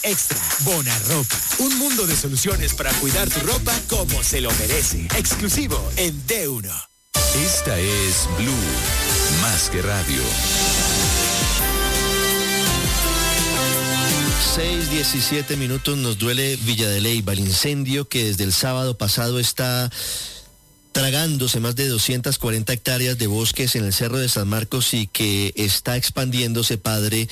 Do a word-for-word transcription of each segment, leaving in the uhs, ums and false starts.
Extra. Bonarropa. Un mundo de soluciones para cuidar tu ropa como se lo merece. Exclusivo en D uno. Esta es Blue, más que radio. seis diecisiete minutos, nos duele Villa de Leyva, el incendio que desde el sábado pasado está tragándose más de doscientas cuarenta hectáreas de bosques en el Cerro de San Marcos y que está expandiéndose, padre.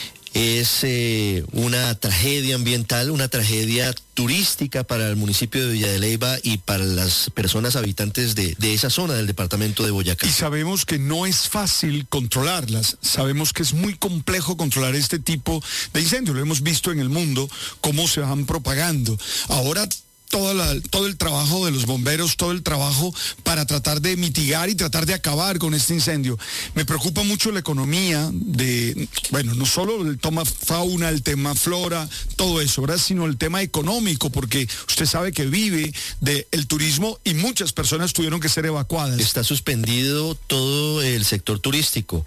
Es eh, una tragedia ambiental, una tragedia turística para el municipio de Villa de Leyva y para las personas habitantes de, de esa zona del departamento de Boyacá. Y sabemos que no es fácil controlarlas, sabemos que es muy complejo controlar este tipo de incendios. Lo hemos visto en el mundo, cómo se van propagando. Ahora Toda la, todo el trabajo de los bomberos, todo el trabajo para tratar de mitigar y tratar de acabar con este incendio. Me preocupa mucho la economía de, bueno, no solo el tema fauna, el tema flora, todo eso, ¿verdad? Sino el tema económico, porque usted sabe que vive del turismo y muchas personas tuvieron que ser evacuadas. Está suspendido todo el sector turístico.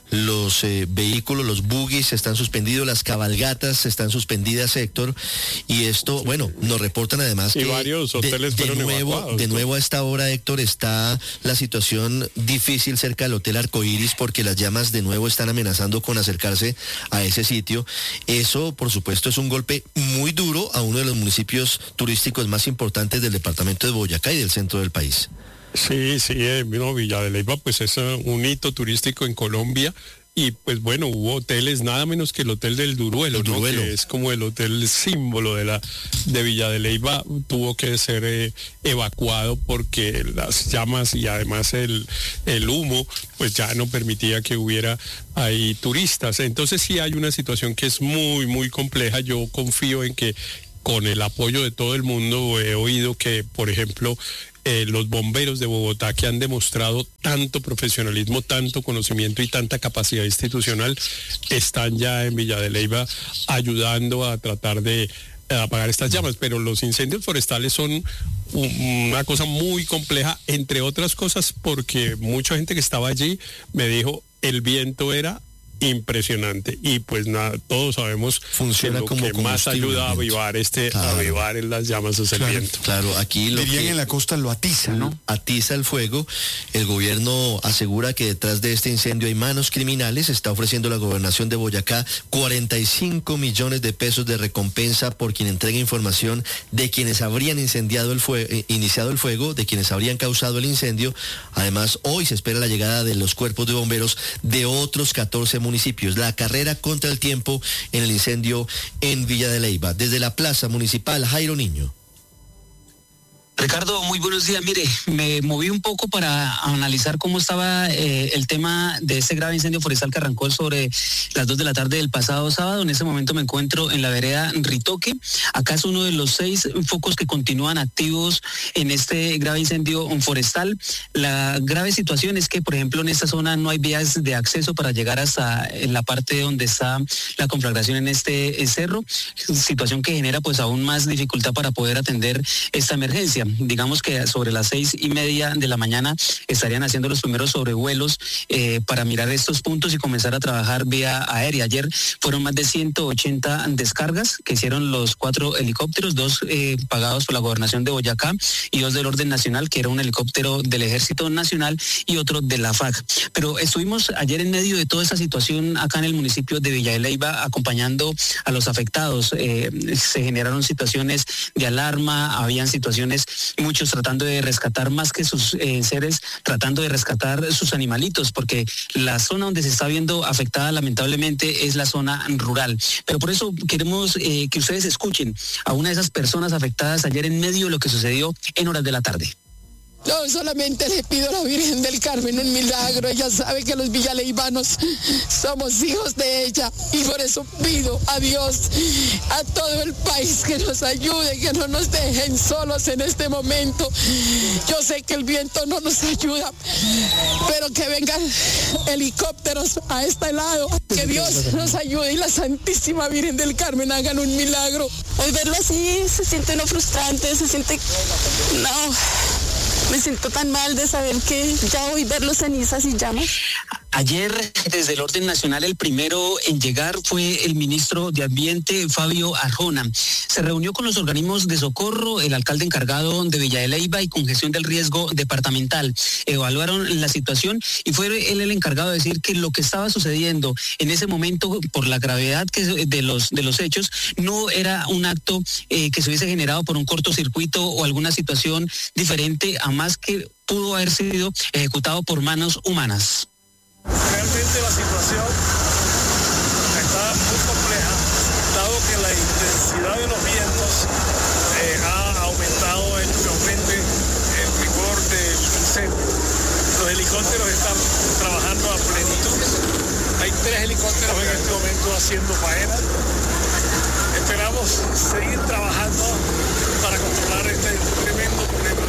Los eh, vehículos, los buggies están suspendidos, las cabalgatas están suspendidas, Héctor, y esto, bueno, nos reportan además y que varios hoteles de, de fueron nuevo, evacuados, de ¿no? nuevo a esta hora, Héctor, está la situación difícil cerca del Hotel Arcoíris porque las llamas de nuevo están amenazando con acercarse a ese sitio. Eso, por supuesto, es un golpe muy duro a uno de los municipios turísticos más importantes del departamento de Boyacá y del centro del país. Sí, sí, eh, no, Villa de Leyva pues es uh, un hito turístico en Colombia y pues bueno, hubo hoteles, nada menos que el Hotel del Duruelo, el ¿no? Duruelo. Que es como el hotel símbolo de la de Villa de Leyva, tuvo que ser eh, evacuado porque las llamas y además el, el humo pues ya no permitía que hubiera ahí turistas. Entonces sí hay una situación que es muy, muy compleja. Yo confío en que con el apoyo de todo el mundo he oído que, por ejemplo, Eh, los bomberos de Bogotá, que han demostrado tanto profesionalismo, tanto conocimiento y tanta capacidad institucional, están ya en Villa de Leyva ayudando a tratar de eh, apagar estas llamas. Pero los incendios forestales son un, una cosa muy compleja, entre otras cosas porque mucha gente que estaba allí me dijo el viento era impresionante y pues nada, todos sabemos funciona que lo como que más ayuda a avivar este claro. a avivar en las llamas es el Claro. viento. Claro, aquí lo Dirían que en la costa lo atiza, ¿no? atiza el fuego. El gobierno asegura que detrás de este incendio hay manos criminales. Está ofreciendo la gobernación de Boyacá cuarenta y cinco millones de pesos de recompensa por quien entregue información de quienes habrían incendiado el fuego, eh, iniciado el fuego, de quienes habrían causado el incendio. Además, hoy se espera la llegada de los cuerpos de bomberos de otros catorce municipios. municipios, la carrera contra el tiempo en el incendio en Villa de Leyva. Desde la Plaza Municipal, Jairo Niño. Ricardo, muy buenos días. Mire, me moví un poco para analizar cómo estaba eh, el tema de este grave incendio forestal que arrancó sobre las dos de la tarde del pasado sábado. En ese momento me encuentro en la vereda Ritoque. Acá es uno de los seis focos que continúan activos en este grave incendio forestal. La grave situación es que, por ejemplo, en esta zona no hay vías de acceso para llegar hasta en la parte donde está la conflagración en este cerro, situación que genera pues aún más dificultad para poder atender esta emergencia. Digamos que sobre las seis y media de la mañana estarían haciendo los primeros sobrevuelos eh, para mirar estos puntos y comenzar a trabajar vía aérea. Ayer fueron más de ciento ochenta descargas que hicieron los cuatro helicópteros, dos eh, pagados por la gobernación de Boyacá y dos del orden nacional, que era un helicóptero del Ejército Nacional y otro de la F A C. Pero estuvimos ayer en medio de toda esa situación acá en el municipio de Villa de Leyva acompañando a los afectados. Eh, se generaron situaciones de alarma, habían situaciones, muchos tratando de rescatar más que sus eh, seres, tratando de rescatar sus animalitos, porque la zona donde se está viendo afectada lamentablemente es la zona rural. Pero por eso queremos eh, que ustedes escuchen a una de esas personas afectadas ayer en medio de lo que sucedió en horas de la tarde. No, solamente le pido a la Virgen del Carmen un milagro. Ella sabe que los villaleivanos somos hijos de ella y por eso pido a Dios, a todo el país, que nos ayude, que no nos dejen solos en este momento. Yo sé que el viento no nos ayuda, pero que vengan helicópteros a este lado, que Dios nos ayude y la Santísima Virgen del Carmen hagan un milagro. Hoy verlo así se siente uno frustrante, se siente... No... Me siento tan mal de saber que ya hoy ver los cenizas y llamas. Ayer, desde el orden nacional, el primero en llegar fue el ministro de Ambiente, Fabio Arjona. Se reunió con los organismos de socorro, el alcalde encargado de Villa de Leyva y con gestión del riesgo departamental. Evaluaron la situación y fue él el encargado de decir que lo que estaba sucediendo en ese momento, por la gravedad que de los de los hechos, no era un acto eh, que se hubiese generado por un cortocircuito o alguna situación diferente, a más que pudo haber sido ejecutado por manos humanas. Realmente la situación está muy compleja, dado que la intensidad de los vientos eh, ha aumentado enormemente el rigor del incendio. Los helicópteros están trabajando a plenitud. Hay tres helicópteros en este momento haciendo faena. Esperamos seguir trabajando para controlar este tremendo problema.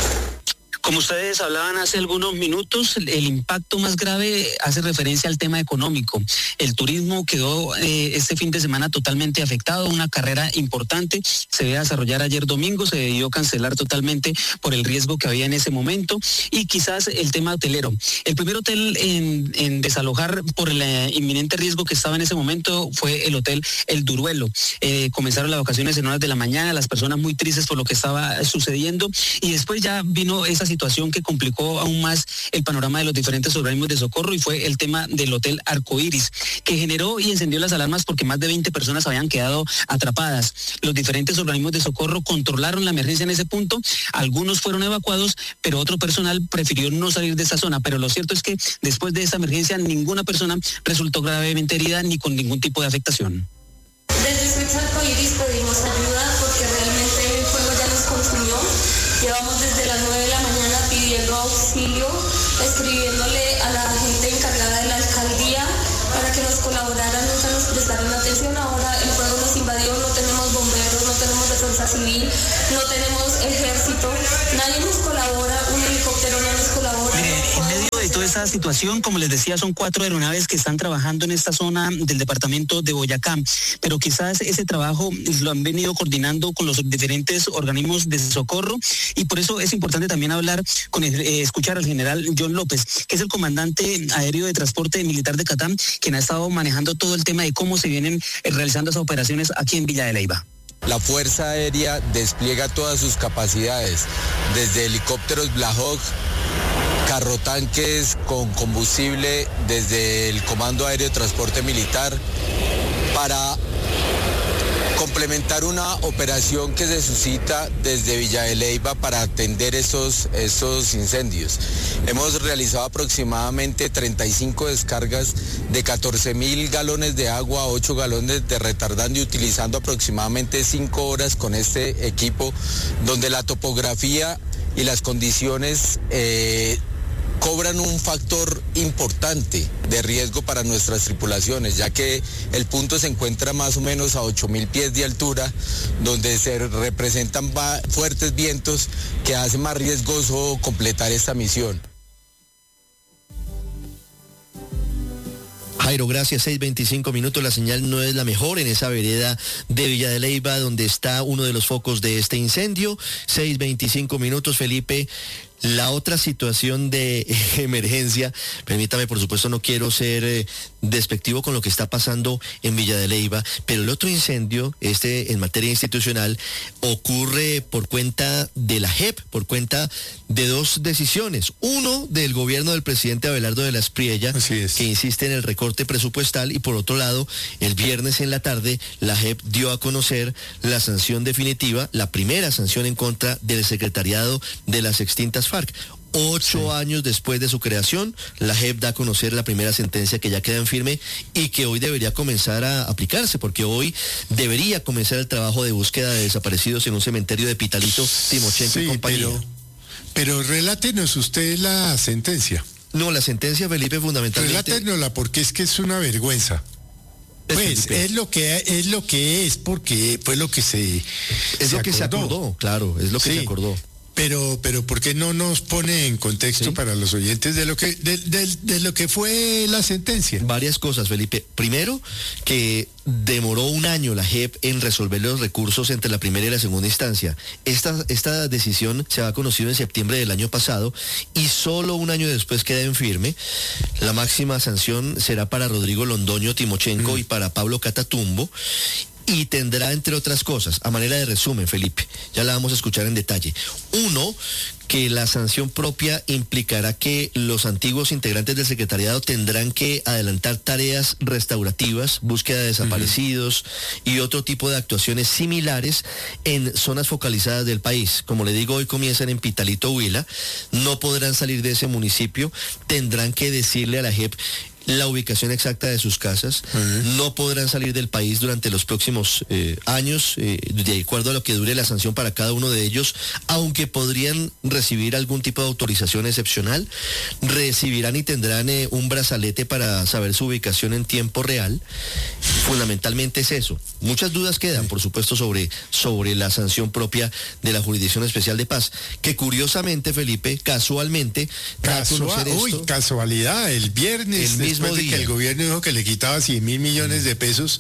Como ustedes hablaban hace algunos minutos, el impacto más grave hace referencia al tema económico. El turismo quedó eh, este fin de semana totalmente afectado, una carrera importante se debe desarrollar ayer domingo, se debió cancelar totalmente por el riesgo que había en ese momento, y quizás el tema hotelero. El primer hotel en, en desalojar por el eh, inminente riesgo que estaba en ese momento fue el hotel El Duruelo. Eh, comenzaron las vacaciones en horas de la mañana, las personas muy tristes por lo que estaba sucediendo, y después ya vino esa situación situación que complicó aún más el panorama de los diferentes organismos de socorro, y fue el tema del Hotel Arcoíris, que generó y encendió las alarmas porque más de veinte personas habían quedado atrapadas. Los diferentes organismos de socorro controlaron la emergencia en ese punto, algunos fueron evacuados, pero otro personal prefirió no salir de esa zona. Pero lo cierto es que después de esa emergencia ninguna persona resultó gravemente herida ni con ningún tipo de afectación. Desde Switch Arcoíris pedimos ayuda porque realmente el fuego ya nos consumió. Llevamos desde las nueve de la mañana pidiendo auxilio, escribiéndole a la gente encargada de la alcaldía para que nos colaboraran, nunca nos prestaron atención. Ahora el fuego nos invadió, no tenemos bomberos, no tenemos defensa civil, no tenemos ejército, nadie nos colabora, un helicóptero no nos colabora. Mire, en medio de toda esa situación, como les decía, son cuatro aeronaves que están trabajando en esta zona del departamento de Boyacá, pero quizás ese trabajo lo han venido coordinando con los diferentes organismos de socorro, y por eso es importante también hablar con el, eh, escuchar al general John López, que es el comandante aéreo de transporte militar de Catán, quien ha estado manejando todo el tema de cómo se vienen eh, realizando esas operaciones aquí en Villa de Leyva. La Fuerza Aérea despliega todas sus capacidades, desde helicópteros Black Hawk, carrotanques con combustible, desde el Comando Aéreo de Transporte Militar, para complementar una operación que se suscita desde Villa de Leyva para atender esos, esos incendios. Hemos realizado aproximadamente treinta y cinco descargas de catorce mil galones de agua, ocho galones de retardante, utilizando aproximadamente cinco horas con este equipo, donde la topografía y las condiciones eh, cobran un factor importante de riesgo para nuestras tripulaciones, ya que el punto se encuentra más o menos a ocho mil pies de altura, donde se representan fuertes vientos que hace más riesgoso completar esta misión. Jairo, gracias. seis veinticinco minutos, la señal no es la mejor en esa vereda de Villa de Leyva, donde está uno de los focos de este incendio. seis veinticinco minutos, Felipe. La otra situación de emergencia, permítame, por supuesto no quiero ser eh, despectivo con lo que está pasando en Villa de Leyva, pero el otro incendio, este en materia institucional, ocurre por cuenta de la J E P, por cuenta de dos decisiones. Uno, del gobierno del presidente Abelardo de la Espriella, que insiste en el recorte presupuestal, y por otro lado, el viernes en la tarde, la J E P dio a conocer la sanción definitiva, la primera sanción en contra del secretariado de las extintas FARC. Ocho sí. años después de su creación, la J E P da a conocer la primera sentencia que ya queda en firme y que hoy debería comenzar a aplicarse, porque hoy debería comenzar el trabajo de búsqueda de desaparecidos en un cementerio de Pitalito, Timochenko y compañía. Pero, pero relátenos usted la sentencia. No, la sentencia, Felipe, fundamentalmente... Relátenosla, porque es que es una vergüenza. Pues es lo que es lo que es, porque fue lo que se es se lo que acordó. se acordó, claro, es lo que sí. se acordó. pero, pero ¿por qué no nos pone en contexto, sí, para los oyentes de lo que, de, de, de lo que fue la sentencia? Varias cosas, Felipe. Primero, que demoró un año la J E P en resolver los recursos entre la primera y la segunda instancia. Esta, esta decisión se ha conocido en septiembre del año pasado y solo un año después queda en firme. La máxima sanción será para Rodrigo Londoño Timochenko mm. y para Pablo Catatumbo. Y tendrá, entre otras cosas, a manera de resumen, Felipe, ya la vamos a escuchar en detalle. Uno, que la sanción propia implicará que los antiguos integrantes del secretariado tendrán que adelantar tareas restaurativas, búsqueda de desaparecidos uh-huh. y otro tipo de actuaciones similares en zonas focalizadas del país. Como le digo, hoy comienzan en Pitalito, Huila, no podrán salir de ese municipio, tendrán que decirle a la J E P la ubicación exacta de sus casas, uh-huh. no podrán salir del país durante los próximos eh, años, eh, de acuerdo a lo que dure la sanción para cada uno de ellos, aunque podrían recibir algún tipo de autorización excepcional, recibirán y tendrán eh, un brazalete para saber su ubicación en tiempo real. Fundamentalmente es eso. Muchas dudas quedan, por supuesto, sobre, sobre la sanción propia de la Jurisdicción Especial de Paz, que curiosamente, Felipe, casualmente, Casual, uy, esto, casualidad, el viernes, el mismo después de que el gobierno dijo que le quitaba cien mil millones de pesos,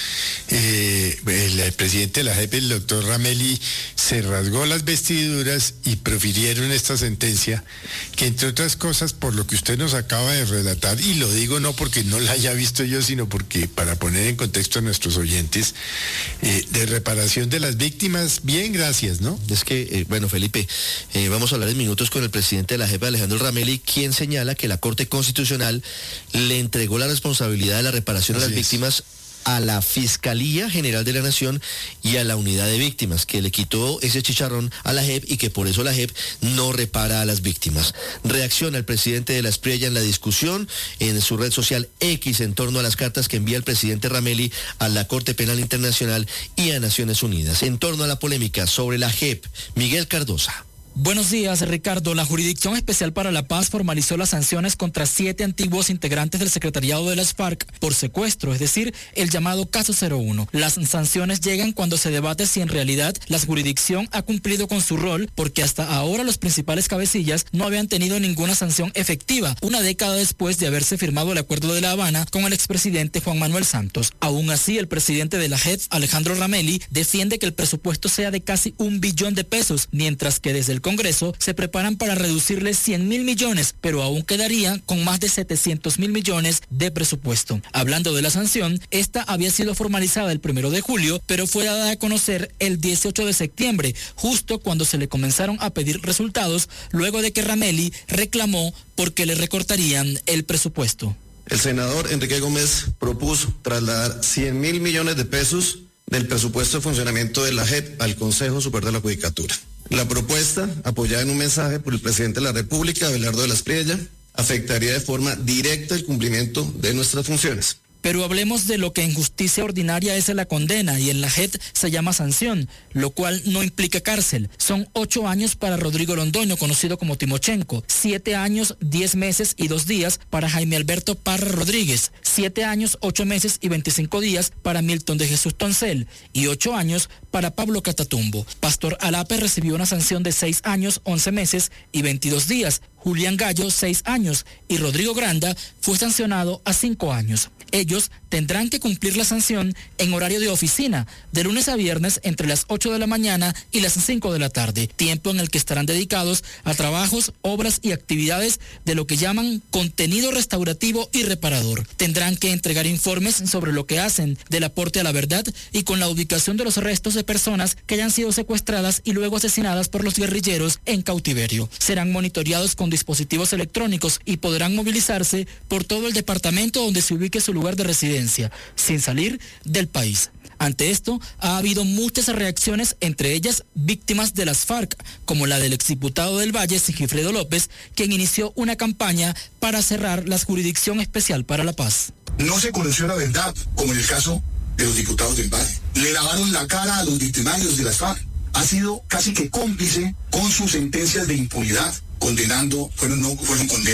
eh, el, el presidente de la J E P, el doctor Ramelli, se rasgó las vestiduras y profirieron esta sentencia, que entre otras cosas, por lo que usted nos acaba de relatar, y lo digo no porque no la haya visto yo, sino porque para poner en contexto a nuestros oyentes, eh, de reparación de las víctimas, bien, gracias, ¿no? Es que, eh, bueno, Felipe, eh, vamos a hablar en minutos con el presidente de la J E P, Alejandro Ramelli, quien señala que la Corte Constitucional le entregó la responsabilidad de la reparación Así a las es. víctimas a la Fiscalía General de la Nación y a la Unidad de Víctimas, que le quitó ese chicharrón a la J E P y que por eso la J E P no repara a las víctimas. Reacciona el presidente de la Espriella en la discusión en su red social X en torno a las cartas que envía el presidente Ramelli a la Corte Penal Internacional y a Naciones Unidas. En torno a la polémica sobre la J E P, Miguel Cardosa. Buenos días, Ricardo. La Jurisdicción Especial para la Paz formalizó las sanciones contra siete antiguos integrantes del secretariado de las FARC por secuestro, es decir, el llamado caso cero uno. Las sanciones llegan cuando se debate si en realidad la jurisdicción ha cumplido con su rol, porque hasta ahora los principales cabecillas no habían tenido ninguna sanción efectiva, una década después de haberse firmado el Acuerdo de La Habana con el expresidente Juan Manuel Santos. Aún así, el presidente de la J E P, Alejandro Ramelli, defiende que el presupuesto sea de casi un billón de pesos, mientras que desde el Congreso se preparan para reducirle cien mil millones, pero aún quedaría con más de setecientos mil millones de presupuesto. Hablando de la sanción, esta había sido formalizada el primero de julio, pero fue dada a conocer el dieciocho de septiembre, justo cuando se le comenzaron a pedir resultados, luego de que Ramelli reclamó porque le recortarían el presupuesto. El senador Enrique Gómez propuso trasladar cien mil millones de pesos del presupuesto de funcionamiento de la J E P al Consejo Superior de la Judicatura. La propuesta, apoyada en un mensaje por el presidente de la República, Abelardo de la Espriella, afectaría de forma directa el cumplimiento de nuestras funciones. Pero hablemos de lo que en justicia ordinaria es la condena y en la J E P se llama sanción, lo cual no implica cárcel. Son ocho años para Rodrigo Londoño, conocido como Timochenko, siete años, diez meses y dos días para Jaime Alberto Parra Rodríguez, siete años, ocho meses y veinticinco días para Milton de Jesús Toncel y ocho años para Pablo Catatumbo. Pastor Alape recibió una sanción de seis años, once meses y veintidós días. Julián Gallo, seis años, y Rodrigo Granda fue sancionado a cinco años. Ellos tendrán que cumplir la sanción en horario de oficina, de lunes a viernes entre las ocho de la mañana y las cinco de la tarde, tiempo en el que estarán dedicados a trabajos, obras y actividades de lo que llaman contenido restaurativo y reparador. Tendrán que entregar informes sobre lo que hacen del aporte a la verdad y con la ubicación de los restos de personas que hayan sido secuestradas y luego asesinadas por los guerrilleros en cautiverio. Serán monitoreados con dispositivos electrónicos y podrán movilizarse por todo el departamento donde se ubique su lugar de residencia, sin salir del país. Ante esto, ha habido muchas reacciones, entre ellas víctimas de las FARC, como la del exdiputado del Valle, Sigifredo López, quien inició una campaña para cerrar la Jurisdicción Especial para la Paz. No se conoció la verdad, como en el caso de los diputados del Valle. Le lavaron la cara a los victimarios de las FARC. Ha sido casi que cómplice con sus sentencias de impunidad, condenando, fueron, no, fueron condenas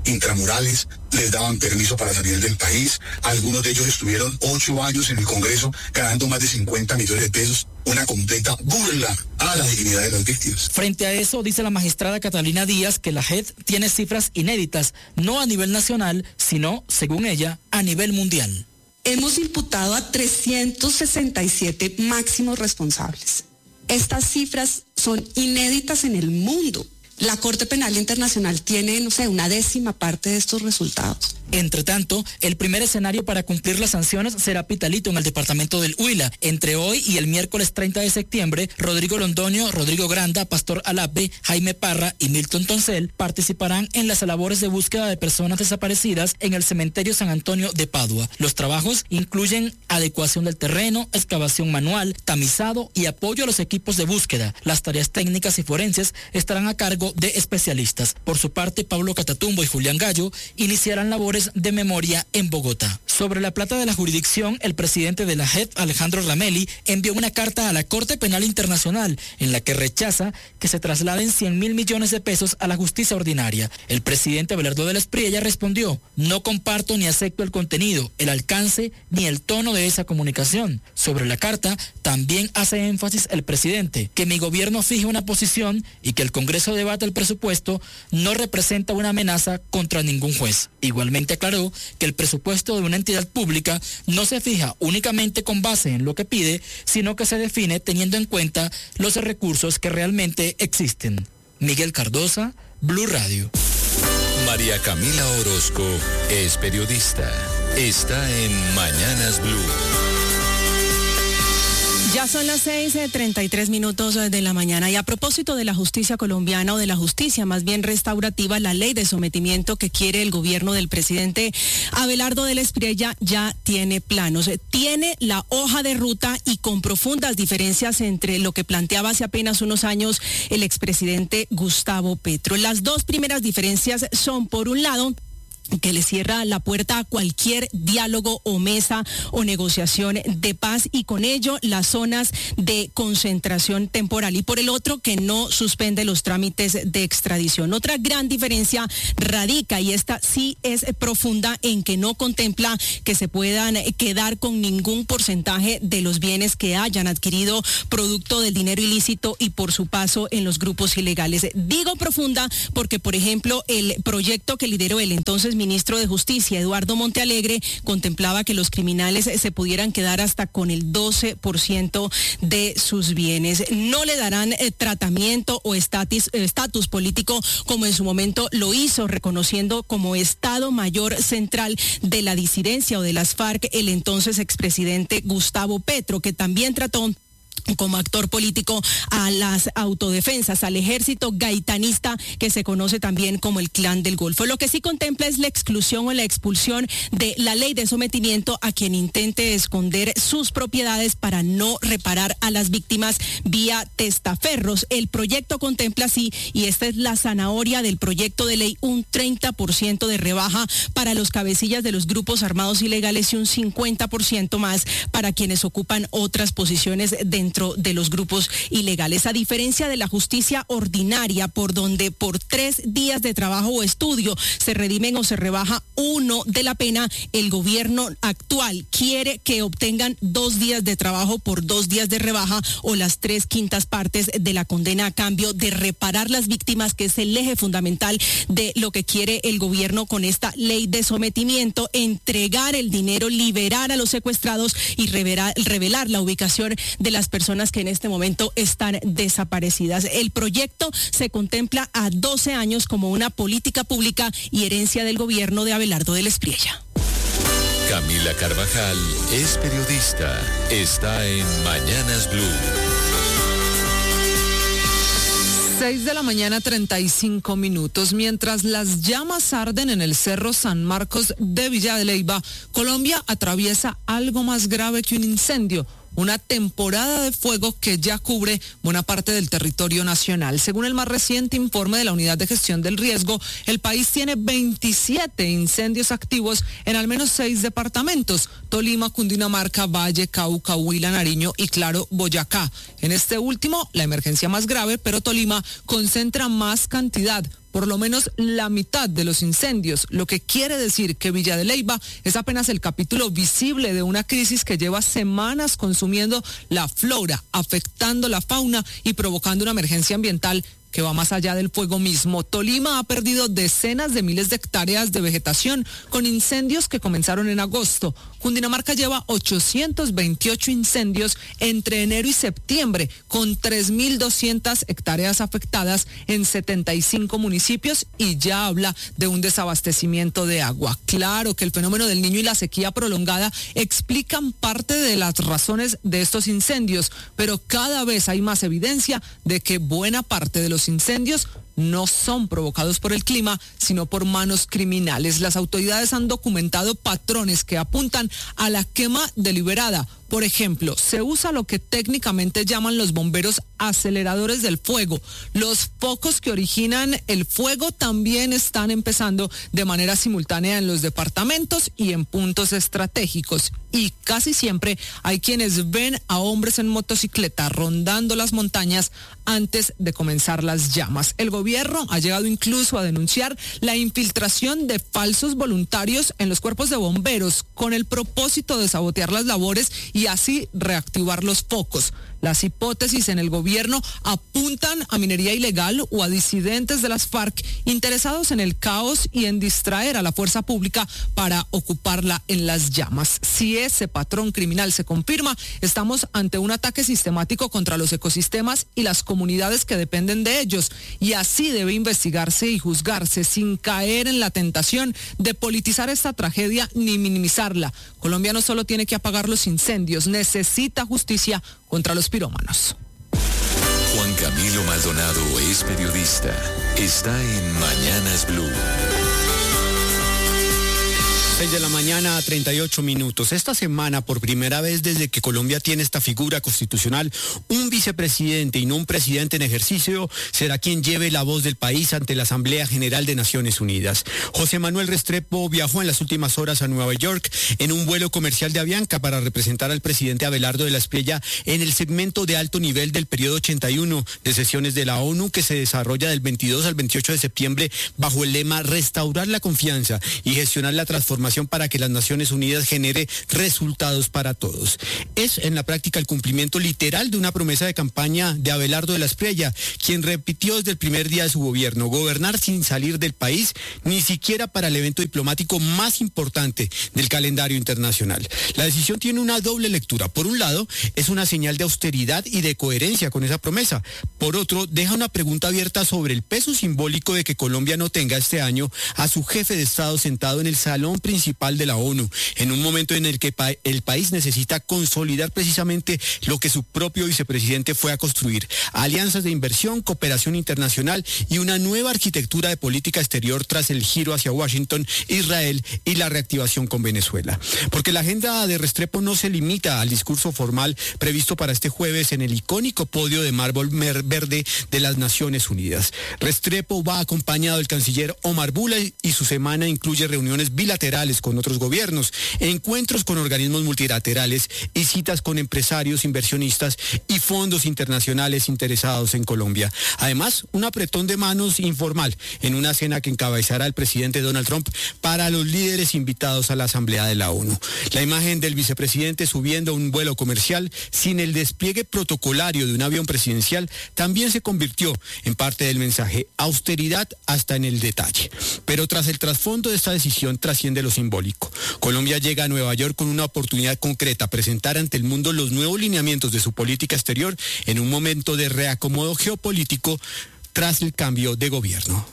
intramurales, les daban permiso para salir del país. Algunos de ellos estuvieron ocho años en el Congreso ganando más de cincuenta millones de pesos. Una completa burla a la dignidad de las víctimas. Frente a eso, dice la magistrada Catalina Díaz que la J E D tiene cifras inéditas, no a nivel nacional, sino, según ella, a nivel mundial. Hemos imputado a trescientos sesenta y siete máximos responsables. Estas cifras son inéditas en el mundo. La Corte Penal Internacional tiene, no sé, una décima parte de estos resultados. Entre tanto, el primer escenario para cumplir las sanciones será Pitalito, en el departamento del Huila. Entre hoy y el miércoles treinta de septiembre, Rodrigo Londoño, Rodrigo Granda, Pastor Alape, Jaime Parra y Milton Toncel participarán en las labores de búsqueda de personas desaparecidas en el cementerio San Antonio de Padua. Los trabajos incluyen adecuación del terreno, excavación manual, tamizado y apoyo a los equipos de búsqueda. Las tareas técnicas y forenses estarán a cargo de especialistas. Por su parte, Pablo Catatumbo y Julián Gallo iniciarán labores de memoria en Bogotá. Sobre la plata de la jurisdicción, el presidente de la J E D, Alejandro Ramelli, envió una carta a la Corte Penal Internacional en la que rechaza que se trasladen cien mil millones de pesos a la justicia ordinaria. El presidente Abelardo de la Espriella respondió: no comparto ni acepto el contenido, el alcance ni el tono de esa comunicación. Sobre la carta, también hace énfasis el presidente que mi gobierno fije una posición y que el Congreso debate el presupuesto no representa una amenaza contra ningún juez. Igualmente aclaró que el presupuesto de una entidad pública no se fija únicamente con base en lo que pide, sino que se define teniendo en cuenta los recursos que realmente existen. Miguel Cardosa, Blue Radio. María Camila Orozco es periodista. Está en Mañanas Blue. Ya son las seis treinta y tres minutos de la mañana y a propósito de la justicia colombiana o de la justicia más bien restaurativa, la ley de sometimiento que quiere el gobierno del presidente Abelardo de la Espriella ya tiene planos, tiene la hoja de ruta y con profundas diferencias entre lo que planteaba hace apenas unos años el expresidente Gustavo Petro. Las dos primeras diferencias son, por un lado, que le cierra la puerta a cualquier diálogo o mesa o negociación de paz y con ello las zonas de concentración temporal, y por el otro que no suspende los trámites de extradición. Otra gran diferencia radica, y esta sí es profunda, en que no contempla que se puedan quedar con ningún porcentaje de los bienes que hayan adquirido producto del dinero ilícito y por su paso en los grupos ilegales. Digo profunda porque, por ejemplo, el proyecto que lideró el entonces ministro de Justicia, Eduardo Montealegre, contemplaba que los criminales se pudieran quedar hasta con el doce por ciento de sus bienes. No le darán eh, tratamiento o estatus eh, político como en su momento lo hizo, reconociendo como Estado Mayor Central de la disidencia o de las FARC el entonces expresidente Gustavo Petro, que también trató como actor político a las autodefensas, al ejército gaitanista que se conoce también como el Clan del Golfo. Lo que sí contempla es la exclusión o la expulsión de la ley de sometimiento a quien intente esconder sus propiedades para no reparar a las víctimas vía testaferros. El proyecto contempla así, y esta es la zanahoria del proyecto de ley, un treinta por ciento de rebaja para los cabecillas de los grupos armados ilegales y un cincuenta por ciento más para quienes ocupan otras posiciones dentro de los grupos ilegales. A diferencia de la justicia ordinaria, por donde por tres días de trabajo o estudio se redimen o se rebaja uno de la pena, el gobierno actual quiere que obtengan dos días de trabajo por dos días de rebaja o las tres quintas partes de la condena a cambio de reparar las víctimas, que es el eje fundamental de lo que quiere el gobierno con esta ley de sometimiento: entregar el dinero, liberar a los secuestrados y revelar, revelar la ubicación de las personas que en este momento están desaparecidas. El proyecto se contempla a doce años como una política pública y herencia del gobierno de Abelardo de la Espriella. Camila Carvajal es periodista. Está en Mañanas Blue. seis de la mañana, treinta y cinco minutos. Mientras las llamas arden en el Cerro San Marcos de Villa de Leyva, Colombia atraviesa algo más grave que un incendio: una temporada de fuego que ya cubre buena parte del territorio nacional. Según el más reciente informe de la Unidad de Gestión del Riesgo, el país tiene veintisiete incendios activos en al menos seis departamentos: Tolima, Cundinamarca, Valle, Cauca, Huila, Nariño y, claro, Boyacá. En este último, la emergencia más grave, pero Tolima concentra más cantidad, por lo menos la mitad de los incendios, lo que quiere decir que Villa de Leyva es apenas el capítulo visible de una crisis que lleva semanas consumiendo la flora, afectando la fauna y provocando una emergencia ambiental que va más allá del fuego mismo. Tolima ha perdido decenas de miles de hectáreas de vegetación con incendios que comenzaron en agosto. Cundinamarca lleva ochocientos veintiocho incendios entre enero y septiembre, con tres mil doscientas hectáreas afectadas en setenta y cinco municipios y ya habla de un desabastecimiento de agua. Claro que el fenómeno del Niño y la sequía prolongada explican parte de las razones de estos incendios, pero cada vez hay más evidencia de que buena parte de los incendios no son provocados por el clima, sino por manos criminales. Las autoridades han documentado patrones que apuntan a la quema deliberada. Por ejemplo, se usa lo que técnicamente llaman los bomberos aceleradores del fuego. Los focos que originan el fuego también están empezando de manera simultánea en los departamentos y en puntos estratégicos. Y casi siempre hay quienes ven a hombres en motocicleta rondando las montañas antes de comenzar las llamas. El gobierno ha llegado incluso a denunciar la infiltración de falsos voluntarios en los cuerpos de bomberos con el propósito de sabotear las labores y así reactivar los focos. Las hipótesis en el gobierno apuntan a minería ilegal o a disidentes de las FARC interesados en el caos y en distraer a la fuerza pública para ocuparla en las llamas. Si ese patrón criminal se confirma, estamos ante un ataque sistemático contra los ecosistemas y las comunidades que dependen de ellos. Y así debe investigarse y juzgarse sin caer en la tentación de politizar esta tragedia ni minimizarla. Colombia no solo tiene que apagar los incendios, necesita justicia contra los pirómanos. Juan Camilo Maldonado es periodista. Está en Mañanas Blue. seis de la mañana a treinta y ocho minutos. Esta semana, por primera vez desde que Colombia tiene esta figura constitucional, un vicepresidente y no un presidente en ejercicio será quien lleve la voz del país ante la Asamblea General de Naciones Unidas. José Manuel Restrepo viajó en las últimas horas a Nueva York en un vuelo comercial de Avianca para representar al presidente Abelardo de la Espriella en el segmento de alto nivel del periodo ochenta y uno de sesiones de la ONU que se desarrolla del veintidós al veintiocho de septiembre bajo el lema Restaurar la confianza y gestionar la transformación para que las Naciones Unidas genere resultados para todos. Es en la práctica el cumplimiento literal de una promesa de campaña de Abelardo de la Espriella, quien repitió desde el primer día de su gobierno, gobernar sin salir del país, ni siquiera para el evento diplomático más importante del calendario internacional. La decisión tiene una doble lectura. Por un lado, es una señal de austeridad y de coherencia con esa promesa. Por otro, deja una pregunta abierta sobre el peso simbólico de que Colombia no tenga este año a su jefe de Estado sentado en el salón principal de la ONU, en un momento en el que pa- el país necesita consolidar precisamente lo que su propio vicepresidente fue a construir: alianzas de inversión, cooperación internacional y una nueva arquitectura de política exterior tras el giro hacia Washington, Israel y la reactivación con Venezuela. Porque la agenda de Restrepo no se limita al discurso formal previsto para este jueves en el icónico podio de mármol verde de las Naciones Unidas. Restrepo va acompañado del canciller Omar Bula y su semana incluye reuniones bilaterales con otros gobiernos, encuentros con organismos multilaterales y citas con empresarios, inversionistas y fondos internacionales interesados en Colombia. Además, un apretón de manos informal en una cena que encabezará el presidente Donald Trump para los líderes invitados a la Asamblea de la ONU. La imagen del vicepresidente subiendo a un vuelo comercial sin el despliegue protocolario de un avión presidencial también se convirtió en parte del mensaje: austeridad hasta en el detalle. Pero tras el trasfondo de esta decisión trasciende lo simbólico. Colombia llega a Nueva York con una oportunidad concreta: presentar ante el mundo los nuevos lineamientos de su política exterior en un momento de reacomodo geopolítico tras el cambio de gobierno.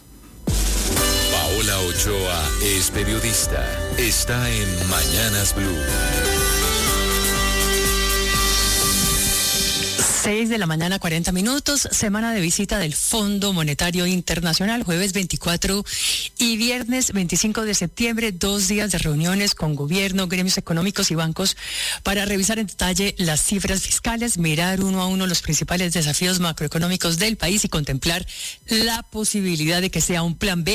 Paola Ochoa es periodista. Está en Mañanas Blue. seis de la mañana, cuarenta minutos, semana de visita del Fondo Monetario Internacional, jueves veinticuatro y viernes veinticinco de septiembre, dos días de reuniones con gobierno, gremios económicos y bancos para revisar en detalle las cifras fiscales, mirar uno a uno los principales desafíos macroeconómicos del país y contemplar la posibilidad de que sea un plan B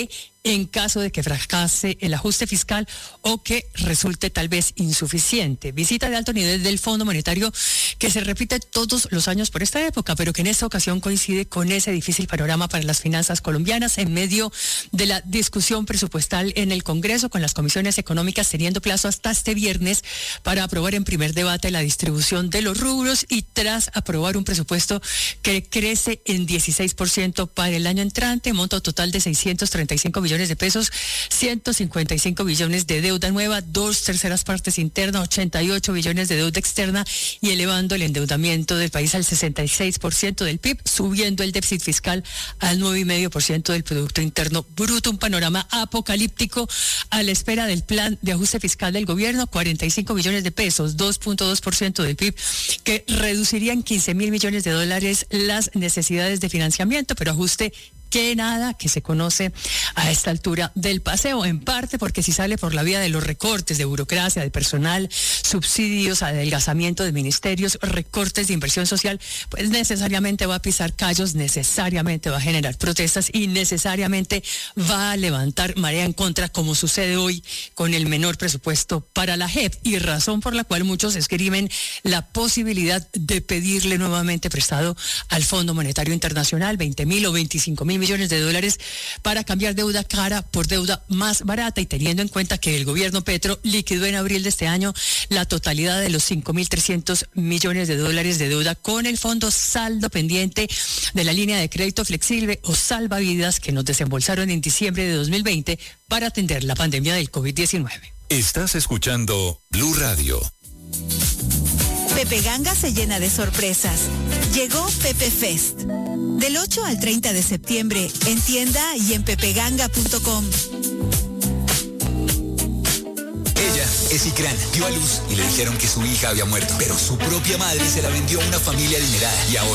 en caso de que fracase el ajuste fiscal o que resulte tal vez insuficiente. Visita de alto nivel del Fondo Monetario que se repite todos los años por esta época, pero que en esta ocasión coincide con ese difícil panorama para las finanzas colombianas en medio de la discusión presupuestal en el Congreso, con las comisiones económicas teniendo plazo hasta este viernes para aprobar en primer debate la distribución de los rubros y tras aprobar un presupuesto que crece en dieciséis por ciento para el año entrante, monto total de seiscientos treinta y cinco billones de pesos, ciento cincuenta y cinco billones de deuda nueva, dos terceras partes internas, ochenta y ocho billones de deuda externa y elevando el endeudamiento del país al sesenta y seis por ciento del P I B, subiendo el déficit fiscal al nueve coma cinco por ciento del Producto Interno Bruto, un panorama apocalíptico a la espera del plan de ajuste fiscal del gobierno, cuarenta y cinco billones de pesos, dos punto dos por ciento del P I B, que reduciría en quince mil millones de dólares las necesidades de financiamiento, pero ajuste que nada que se conoce a esta altura del paseo, en parte porque si sale por la vía de los recortes de burocracia, de personal, subsidios, adelgazamiento de ministerios, recortes de inversión social, pues necesariamente va a pisar callos, necesariamente va a generar protestas y necesariamente va a levantar marea en contra, como sucede hoy con el menor presupuesto para la J E P, y razón por la cual muchos escriben la posibilidad de pedirle nuevamente prestado al Fondo Monetario Internacional veinte mil o veinticinco mil millones de dólares para cambiar deuda cara por deuda más barata, y teniendo en cuenta que el gobierno Petro liquidó en abril de este año la totalidad de los cinco mil trescientos millones de dólares de deuda con el fondo saldo pendiente de la línea de crédito flexible o salvavidas que nos desembolsaron en diciembre de dos mil veinte para atender la pandemia del COVID diecinueve. Estás escuchando Blue Radio. Pepe Ganga se llena de sorpresas. Llegó Pepe Fest. Del ocho al treinta de septiembre, en tienda y en pepeganga punto com. Ella es Icrán, dio a luz y le dijeron que su hija había muerto, pero su propia madre se la vendió a una familia adinerada y ahora